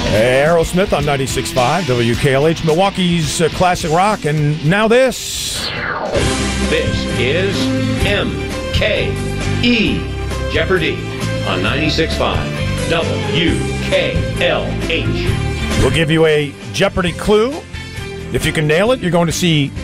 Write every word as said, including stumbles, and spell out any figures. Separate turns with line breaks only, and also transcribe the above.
Aerosmith on ninety-six point five W K L H, Milwaukee's uh, classic rock, and now this.
This is M K E Jeopardy on ninety-six point five W K L H.
We'll give you a Jeopardy clue. If you can nail it, you're going to see